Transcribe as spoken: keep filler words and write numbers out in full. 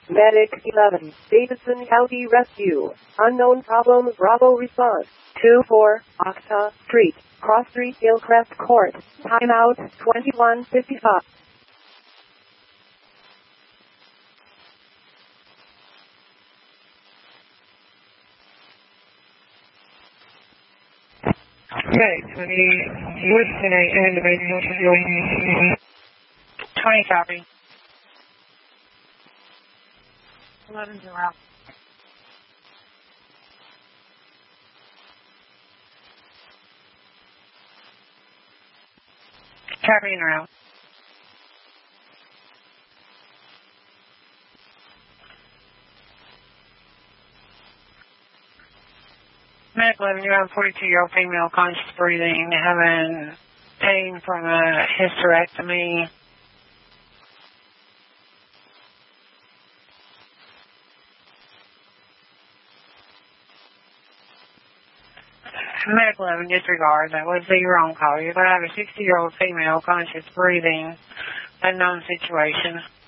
Medic eleven, Davidson County Rescue. Unknown problem, Bravo response. two four, Octa Street, Cross Street, Hillcrest Court. Timeout, twenty-one fifty-five. Okay, twenty, listen, and the radio, twenty copy. eleven zero. Copy and route. Medic eleven, you're on forty-two-year-old female, conscious breathing, having pain from a hysterectomy. Medic eleven, disregard. That was your own call. You're going to have a sixty-year-old female, conscious breathing, unknown situation.